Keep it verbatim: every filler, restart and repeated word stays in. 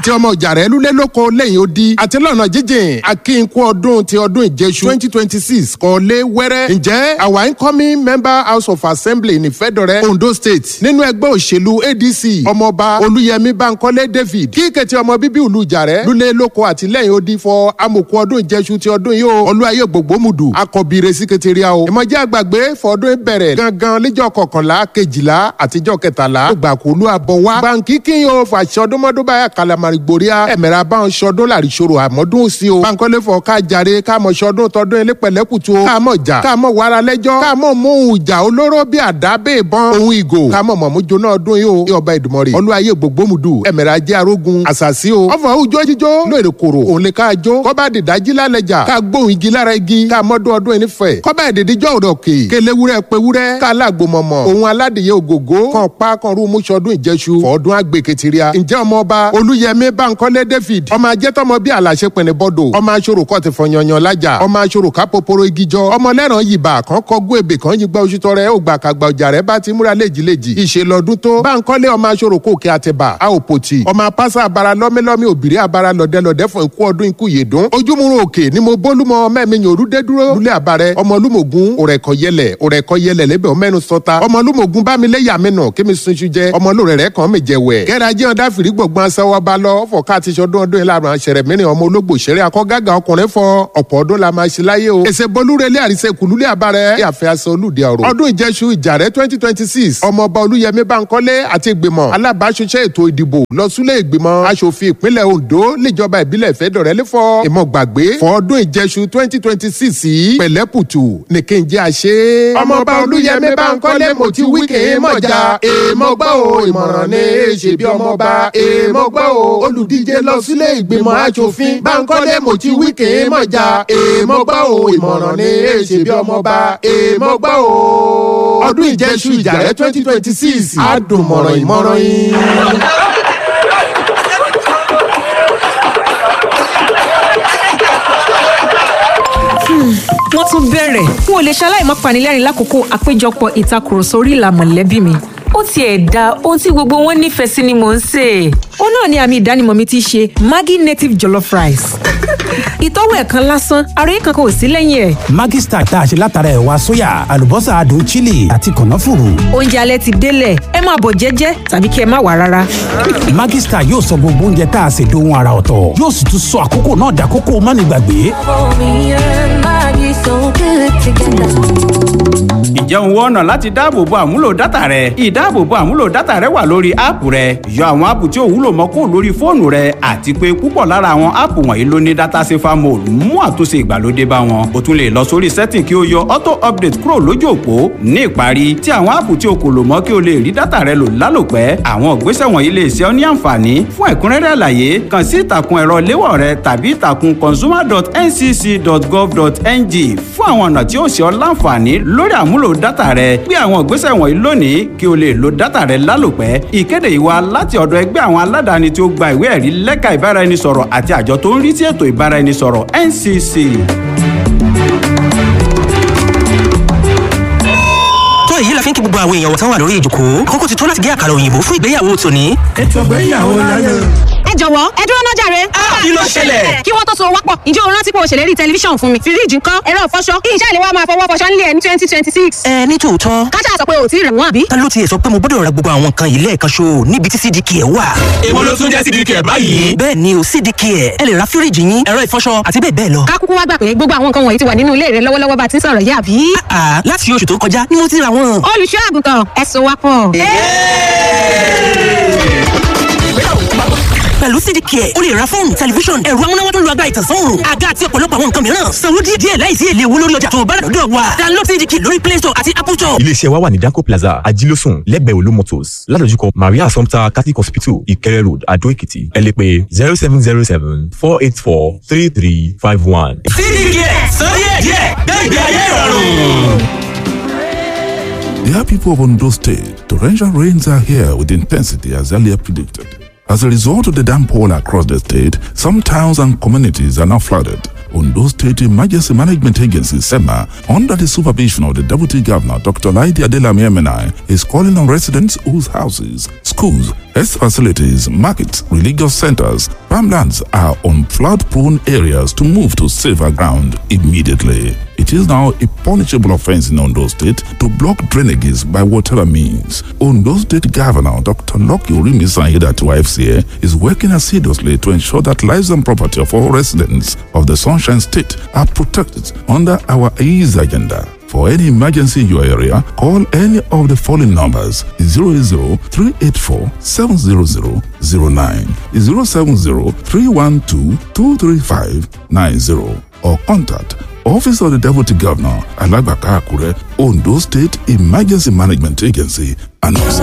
àti ọmọ Ìjàrẹ́ lúlé lóko lẹ́yìn odi àti lọ́nà jíjìn akínkù ọdún ti ọdún ìjẹsù twenty twenty six kọ́lé wẹ́rẹ́. ǹjẹ́ our incoming member house of assembly ní Fẹ́dọ̀rẹ́ Ondo state nínú ẹgbẹ́ òṣèlú A D C ọmọọba Olúyẹmí Bánkọ́lé David kí kẹ̀tì ọmọ bíbí ìlú Ìjàrẹ́ lúlé lóko àti lẹ́yìn odi fọ amòkù ọdún ìjẹsù ti ọdún yìí o olúwayé gbogbo mudu akọbire síkẹtìrìà o ìmọ̀jẹ́ àgbàgbé fọdún bẹ̀rẹ̀ gangan lẹ́jọ́ kọkànlá kejìlá àtijọ́ kẹtàlá gbàkúlù àbọ̀ wá báńkì kí yóò fàṣọdúnmọ́dún báyà kalamari gboria ẹ̀mẹ̀rẹ̀ abáwọn ṣọdún làrìṣòro àmọ́dún sí o Bánkọ́lé fọ ká jàre ká mọ̀ ṣọdún tọdún ilé pẹ̀lẹ́kùtù o ká mọ̀ jà ká mọ̀ wàrà lẹ́jọ́ ká mọ̀ mú ìjà olóró bí àdá bẹ́ẹ̀ bọ́n ohun ìgò ká mọ̀ mọ̀ mú jóná ọdún yìí o ọba ìdùmọ̀rì olúwayé gbogbomudu ẹ̀mẹ̀rẹ̀ ajé arógun àṣàṣì o ọ̀fọ̀ òjò jíjó lóòrè kòrò òun lè ká jó kọ́bá dìdájí lálẹ́jà ká gbóhùn igi lára igi ká mọ́dún ọdún ẹni fẹ̀ kọ́bá ìdìdíjọ́ òròkè kélewúrẹ́ pewúrẹ́ ká lágbòmọ̀mọ̀ òun aládìyẹ ògògó kan pa kan rú múṣọdún ìjẹsù fọ́ọ̀dún àgbèkètìríà ǹjẹ́ ọmọ ọba Olúyẹmí Bánkọ́lé David ọmọ ajẹ́tọ́mọ bí àlàṣe pẹ̀lẹ́ bọ́dọ̀ ọmọ aṣọ́rò kọ́ ti fọyanyan lájà ọmọ aṣọ́rò ká poporo igi jọ ọmọ lẹ́ràn yìbá kan kọ́gún èbè kan yìí gba oṣù tọrẹ ó gbà kàgbà ọjà rẹ bá ti múra léjìléjì ìṣèlọ́dún tó Bánkọ́lé ọmọ aṣọ́rò kòkè àtẹ̀bà a ò pòtì ọmọ apáṣà abara lọ́mílọ́mí òbírí abara lọ́dẹ́lọ́dẹ́ fún ikú ọdún ikú yèdún ojúmúrun òkè ni mo bólúmọ mẹ́mi yòrú dé dúró lulẹ̀ àbárẹ̀ ọmọlúmọ̀gún òrẹ̀kọ̀ yẹlẹ̀ òrẹ̀kọ̀ yẹlẹ̀ lẹ́bẹ̀ ọmẹ́nu sọta ọmọlúmọ̀gún bámilẹ́yà mẹ́nà kémi sunṣu jẹ ọmọlúrẹ̀rẹ̀ kan mi jẹ wẹ̀ kẹ́ra jẹ́ ọ̀dà fìrí gbọ̀ngbọ̀n aṣẹ́wọ́ bá lọ fọ̀ká àti ṣọdún ọdún yìí láàrún àṣẹrẹ̀ mìíràn ọmọ ológbò ṣeré akọ́gàgà ọkùnrin fọ ọ̀pọ̀ ọdún la máa ṣe láyé o èsè bolúrelé àríṣe kùlúlé àbárẹ̀ yàfẹ́ aṣọ olùdí ọ̀rọ̀ ọdún ìjẹsù Ìjàrẹ́ twenty twenty six ọmọọba Olúyẹmí Bánkọ́lé àti ìgbìmọ̀ alábàáṣiṣẹ́ ètò ìdìbò lọ súlẹ̀ ìgbìmọ̀ aṣòfin ìpínlẹ̀ Ondo níjọba ìbílẹ̀ Ìfẹ́dọ̀rẹ́ lẹ́fọ̀ ìmọ̀ gbàgbé fọ́ọ̀dún ìjẹsù twenty twenty six yìí pẹ̀lẹ́pùtù ní kí n jẹ́ àṣẹ. ọmọọba Olúyẹmí Bánkọ́lé mo ti wí kì í mọ̀já èèmọ̀ gbọ́ o ìmọ̀ràn ní èṣè bí ọmọọba èèmọ̀ gbọ́ o olùdíje lọ sílé ìgbìmọ̀ aṣòfin Bánkọ́lé mo ti wí kì í mọ̀já èèmọ̀ gbọ́ o ìmọ̀ràn ní èṣè bí ọmọọba èèmọ̀ gbọ́ o ọdún ìjẹsù Ìjàrẹ́ twenty twenty six àdùnmọ̀ràn ìmọ̀ràn yìí. wọ́n tún bẹ̀rẹ̀ n ò lè ṣaláì má panilẹ́rìn lákòókò àpéjọpọ̀ ìtakùrọ̀sọ orí ìlà mọ̀lẹ́bí mi ó tiẹ̀ da ohun tí gbogbo wọn nífẹ̀ẹ́ sí ni mò ń sè. ó náà ni àmì ìdánimọ̀ mi ti ṣe Maggi native jollof rice. ìtọ́wò ẹ̀kan lásán àròyé kankan ò sí lẹ́yìn ẹ̀. Maggi Star tá a ṣe látara ẹ̀wà sóyà àlùbọ́sà adùn chili àti kànáfùrù. oúnjẹ alẹ́ ti délẹ̀ ẹ máa bọ̀ jẹ́jẹ́ tàbí kí ẹ má wá rárá. Maggi Star yóò sọ gbogbo oúnjẹ tá a ṣe dohun àrà ọ̀tọ̀ yóò sì tún sọ àkókò náà dàkókò mánigbàgbé. Ǹjẹ́ o ń wá ọ̀nà láti dáàbòbo àmúlò dátà rẹ? Ìdáàbòbo àmúlò dátà rẹ wà lórí áàpù rẹ. Yọ àwọn áàpù tí ò wúlò mọ́ kúrò lórí fóònù rẹ àti pé púpọ̀ lára àwọn áàpù wọ̀nyí ló ní data safer mode mú àtúnṣe ìgbàlódé bá wọn. O tún lè lọ sórí setting kí o yọ auto update kúrò lójú òpó. Ní ìparí, tí àwọn áàpù tí o kò lò mọ́ kí o lè rí dátà rẹ lò lálòpẹ́. Àwọn ìgbésẹ̀ wọ̀nyí lè ṣe ọ́ ní àǹfààní. Fún ẹ̀kúnrẹ́rẹ́ àlàyé, kàn sí ìtàkùn ẹ̀rọ léwọ̀ rẹ tàbí ìtàkùn consumer dot n c c dot gov dot n g fún àwọn ọ̀nà tí ó ṣe ọ́ láǹfààní lórí àmúlò dátà rẹ. Gbé àwọn ìgbésẹ̀ wọ̀nyí lónìí kí o lè lo dátà rẹ lálòpẹ́. Ìkéde yìí wá láti ọ̀dọ̀ ẹgbẹ́ àwọn aládàáni tí ó gba ìwé ẹ̀rí lẹ́ka ìbáraẹnisọ̀rọ̀ àti àjọ tó ń rí sí ètò ìbáraẹnisọ̀rọ̀ N C C. tó èyí la fi ń kí gbogbo àwọn èèyàn wọ̀tán wà lórí ìjòkó kókó ti tó láti gé àkàrà òyìnbó fún ìgbéyàwó tòní. ètò ìgbéyàwó láyé. ẹ jọ̀wọ́ ẹ dúró náà jàre. kí ló ṣẹlẹ̀? kí wọ́n tó so wápọ̀ ǹjẹ́ o rántí pé o ṣèlérí tẹlifíṣàn fún mi fíríjì ńkọ́ ẹ̀rọ ìfọṣọ kí iṣẹ́ ìléwọ́ máa fọwọ́ fọṣọ nílé ẹ̀ ní twenty twenty six. ẹ ní tòótọ́. káṣá sọ pé o ti rẹ̀ wọ́n àbí. ta ló tiẹ̀ sọ pé mo gbọ́dọ̀ ra gbogbo àwọn nǹkan yìí lẹ́ẹ̀kan ṣo níbi tí C D K ẹ̀ wà. èwo ló tún jẹ́ C D K ẹ̀ báyìí. bẹ́ẹ̀ ni o C D K ẹ̀ ẹ lè ra fíríjì yín ẹ̀rọ ìfọṣọ àti bẹ́ẹ̀ bẹ́ẹ̀ lọ. ká kúkú wá gbà pé gbogbo àwọn nǹkan wọ̀nyí ti wà nínú ilé rẹ lọ́wọ́lọ́wọ́ bá ti ń sọ̀rọ̀ yìí àbí. àà láti oṣù tó kọjá ni mo ti ra wọn. olùṣọ́ àgùntàn ẹ so wápọ̀. pẹ̀lú C D K ẹ̀ o lè ra fóònù tẹlifíṣọ̀n ẹ̀rọ amúnáwá tó lu agbára ìtànsán àga àti ọ̀pọ̀lọpọ̀ àwọn nǹkan mìíràn sanwó díẹ̀ láìsí èlé owó lórí ọjà tó bá lọ́dọ̀ wa. download C D K lórí Play Store àti Apple Store. iléeṣẹ́ wa wà ní Danco Plaza ajílósùn lẹ́gbẹ̀ẹ́ Olú Motors ládojúkọ Maria Assumpta Catholic Hospital Ìkẹrẹ Road Adó Èkìtì. ẹ lè pè zero seven zero seven four eight four three three five one. C D K sọ díẹ̀ díẹ̀ gbẹ̀gbẹ̀ ayé ìrọ̀rùn. Dear people of Ondo State, torrential rains are here with intensity as earlier predicted. As a result of the downpour across the state, some towns and communities are now flooded, Ondo State Emergency Management Agency, SEMA, under the supervision of the Deputy Governor, Doctor Laidi Adelami Emenai, is calling on residents whose houses, schools, health facilities, markets, religious centers, farmlands are on flood-prone areas to move to safer ground immediately. It is now a punishable offense in Ondo State to block drainages by whatever means. Ondo State Governor Doctor Lucky Orimisan-Aiyedatiwa F C A is working assiduously to ensure that lives and property of all residents of the Sunshine State are protected under our ease agenda. For any emergency in your area, call any of the following numbers: zero eight zero, three eight four, seven zero zero zero nine, zero seven zero, three one two, two three five nine zero, or contact Office of the Deputy Governor, Alagbaka Akure, Ondo State Emergency Management Agency, announcer.